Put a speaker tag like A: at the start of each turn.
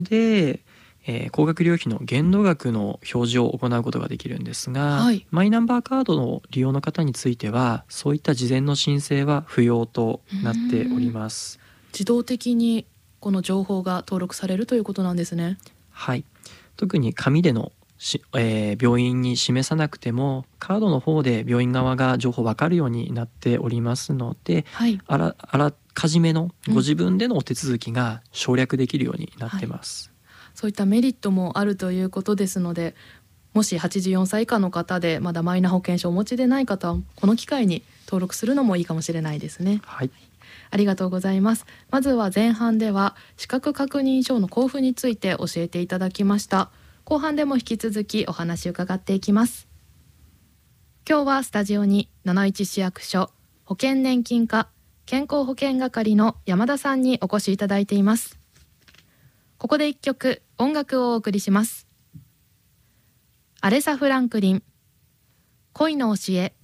A: で、高額料費の限度額の表示を行うことができるんですが、
B: はい。
A: マイナンバーカードの利用の方についてはそういった事前の申請は不要となっております。
B: 自動的にこの情報が登録されるということなんですね。
A: はい、特に紙での病院に示さなくてもカードの方で病院側が情報分かるようになっておりますので、
B: はい。
A: あらかじめのご自分でのお手続きが省略できるようになってます。
B: そういったメリットもあるということですので、もし84歳以下の方でまだマイナ保険証をお持ちでない方はこの機会に登録するのもいいかもしれないですね。
A: はい、
B: ありがとうございます。まずは前半では資格確認書の交付について教えていただきました。後半でも引き続きお話を伺っていきます。今日はスタジオに71市役所保険年金課健康保険係の山田さんにお越しいただいています。ここで一曲音楽をお送りします。アレサ・フランクリン、恋の教え。